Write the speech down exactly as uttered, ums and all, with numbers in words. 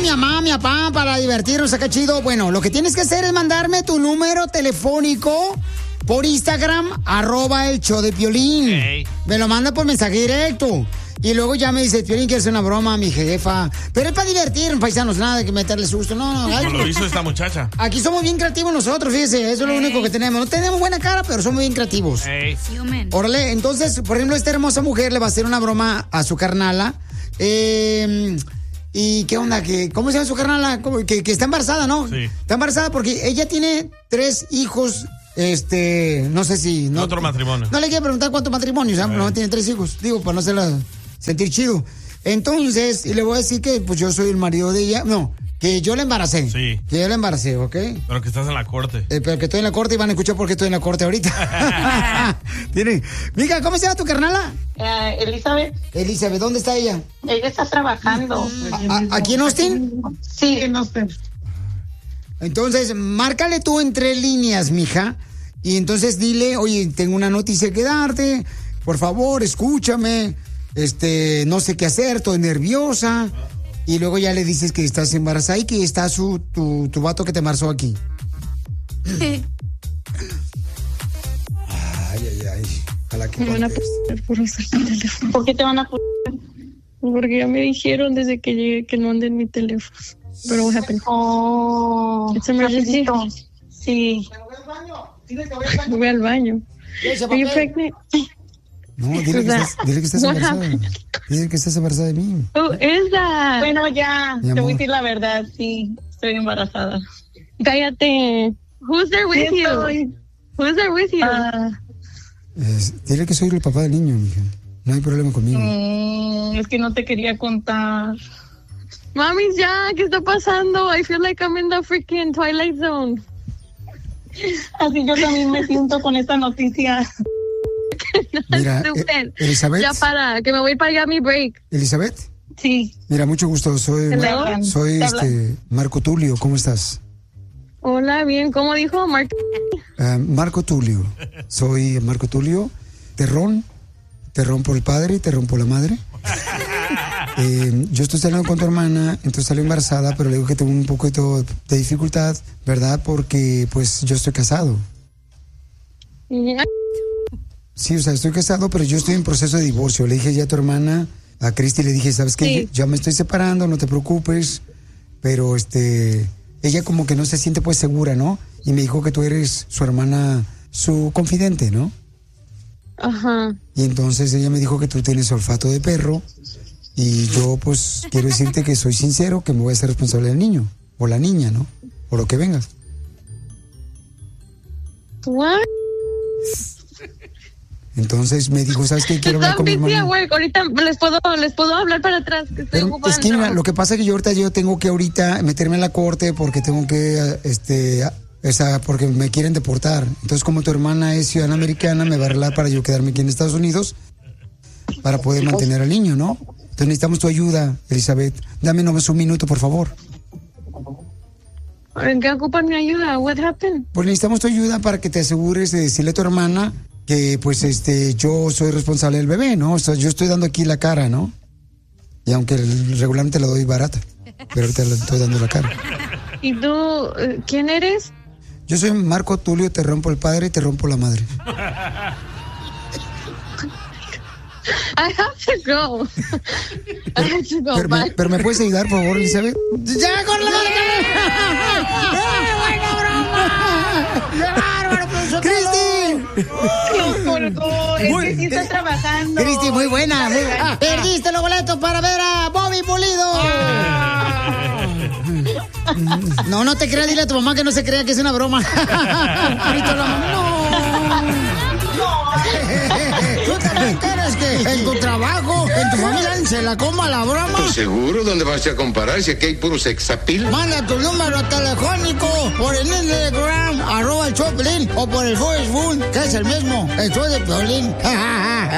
mi mamá, mi papá, para divertirnos acá chido. Bueno, lo que tienes que hacer es mandarme tu número telefónico por Instagram, arroba el show de Piolín. Hey. Me lo manda por mensaje directo. Y luego ya me dice, Piolín, quiere hacer una broma a mi jefa. Pero es para divertir, paisanos, nada de que meterle susto. No, no. Como lo hizo esta muchacha. Aquí somos bien creativos nosotros, fíjese. Eso es lo hey. único que tenemos. No tenemos buena cara, pero somos bien creativos. Hey. Órale, entonces, por ejemplo, esta hermosa mujer le va a hacer una broma a su carnala. Eh... ¿Y qué onda? ¿Qué, ¿Cómo se llama su carnala? Que, que está embarazada, ¿no? Sí. Está embarazada porque ella tiene tres hijos, este, no sé si... No, Otro matrimonio. No le quiero preguntar cuántos matrimonios, ¿sabes? No tiene tres hijos, digo, para no hacerla sentir chido. Entonces, y le voy a decir que pues yo soy el marido de ella, no, que yo la embaracé. Sí. Que yo la embaracé, ¿ok? Pero que estás en la corte. Eh, pero que estoy en la corte y van a escuchar por qué estoy en la corte ahorita. Tiene... Mija, ¿cómo se llama tu carnala? Uh, Elizabeth. Elizabeth, ¿dónde está ella? Ella está trabajando. ¿A, ¿Aquí en Austin? Sí, en Austin. Entonces, márcale tú en tres líneas, mija. Y entonces dile, oye, tengo una noticia que darte. Por favor, escúchame. Este, no sé qué hacer, estoy nerviosa. Y luego ya le dices que estás embarazada y que está su, tu, tu vato que te embarazó aquí. Ay, ay, ay. Ojalá que me van a poner por usar mi teléfono. ¿Por qué te van a poner? Porque ya me dijeron desde que llegué que no anden mi teléfono. Pero what happened? Oh, it's emergency. Sí. Voy al baño. Are you pregnant? No, dile que, estás, dile que estás embarazada. Dile que estás embarazada de mí. Who is that? Bueno, ya, te voy a decir la verdad, sí, estoy embarazada. Cállate. Who's there with sí, you? Estoy. Who's there with you? Uh, es, dile que soy el papá del niño, mija. No hay problema conmigo. Mm, es que no te quería contar. Mami, ya, ¿qué está pasando? I feel like I'm in the freaking Twilight Zone. Así yo también me siento con esta noticia. Mira, eh, Elizabeth. Ya para, que me voy para allá a mi break. Elizabeth. Sí. Mira, mucho gusto. Soy, Mar- soy este Marco Tulio. ¿Cómo estás? Hola, bien. ¿Cómo dijo Marco? Uh, Marco Tulio. Soy Marco Tulio. Terrón. Terrón por el padre y terrón por la madre. Eh, yo estoy saliendo con tu hermana, entonces salió embarazada, pero le digo que tengo un poco de, de dificultad, ¿verdad? Porque pues yo estoy casado. Sí, o sea, estoy casado, pero yo estoy en proceso de divorcio. Le dije ya a tu hermana, a Cristi, le dije, ¿sabes qué? Sí. Ya me estoy separando, no te preocupes, pero este, ella como que no se siente pues segura, ¿no? Y me dijo que tú eres su hermana, su confidente, ¿no? Ajá. Y entonces ella me dijo que tú tienes olfato de perro. Y yo, pues, quiero decirte que soy sincero, que me voy a ser responsable del niño. O la niña, ¿no? O lo que vengas. What? Entonces me dijo, ¿sabes qué? Quiero hablar con mi hermano. Ahorita les puedo, les puedo hablar para atrás, que estoy Pero ocupando. es que mira, lo que pasa es que yo ahorita yo tengo que ahorita meterme en la corte porque tengo que, este, esa, porque me quieren deportar. Entonces, como tu hermana es ciudadana americana, me va a arreglar para yo quedarme aquí en Estados Unidos para poder mantener al niño, ¿no? Entonces necesitamos tu ayuda, Elizabeth. Dame nomás un minuto, por favor. ¿En qué ocupan mi ayuda? What happened? Pues necesitamos tu ayuda para que te asegures de decirle a tu hermana que, pues, este, yo soy responsable del bebé, ¿no? O sea, yo estoy dando aquí la cara, ¿no? Y aunque regularmente la doy barata, pero ahorita le estoy dando la cara. ¿Y tú, quién eres? Yo soy Marco Tulio, te rompo el padre y te rompo la madre. I have to go. I have to go. Pero, me, pero me puedes ayudar, por favor, Elizabeth. ¡Ya, con la madre! ¡Eh, buena broma! ¡Qué bárbaro, profesor! ¡Cristi! ¡Nos colgó! Es que sí está trabajando. Cristi, muy buena. Muy... Ah, perdiste los boletos para ver a Bobby Pulido. Ah. No, no te creas, dile a tu mamá que no se crea que es una broma. No. ¿Tú también quieres que en tu trabajo, en tu familia, se la coma la broma? Pues seguro, ¿dónde vas a comparar si aquí hay puro sexapil? Manda tu número telefónico por el Instagram, arroba el show de Piolín, o por el Facebook, que es el mismo, el show de Piolín.